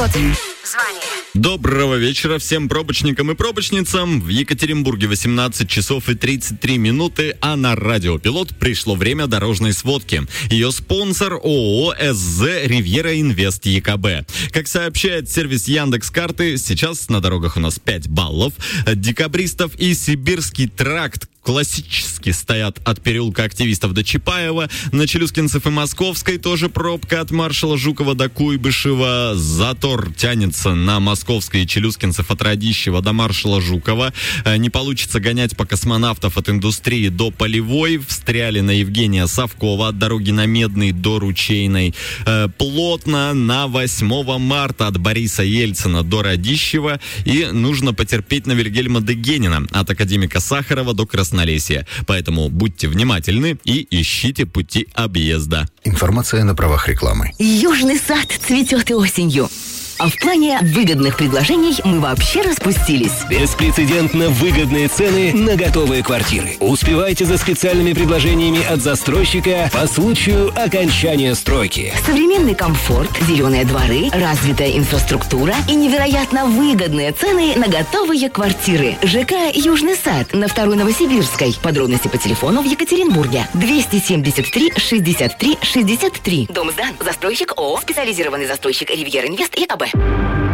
Пилот. Звони. Доброго вечера всем пробочникам и пробочницам. В Екатеринбурге 18 часов и 33 минуты, а на радио Пилот пришло время дорожной сводки. Ее спонсор ООО СЗ Ривьера Инвест ЕКБ. Как сообщает сервис Яндекс.Карты, сейчас на дорогах у нас 5 баллов. Декабристов и Сибирский тракт классически стоят от переулка Активистов до Чапаева. На Челюскинцев и Московской тоже пробка от маршала Жукова до Куйбышева. Затор тянется на Московской и Челюскинцев от Радищева до маршала Жукова. Не получится гонять по Космонавтов от Индустрии до Полевой. Встряли на Евгения Савкова от дороги на Медный до Ручейной. Плотно на 8 марта от Бориса Ельцина до Радищева. И нужно потерпеть на Вильгельма Дегенина от Академика Сахарова до Красноярска. Поэтому будьте внимательны и ищите пути объезда. Информация на правах рекламы. Южный сад цветет и осенью. А в плане выгодных предложений мы вообще распустились. Беспрецедентно выгодные цены на готовые квартиры. Успевайте за специальными предложениями от застройщика по случаю окончания стройки. Современный комфорт, зеленые дворы, развитая инфраструктура и невероятно выгодные цены на готовые квартиры. ЖК «Южный сад» на 2-й Новосибирской. Подробности по телефону в Екатеринбурге. 273 63 63. Дом сдан. Застройщик ООО «Специализированный застройщик Ривьера Инвест ЕКБ».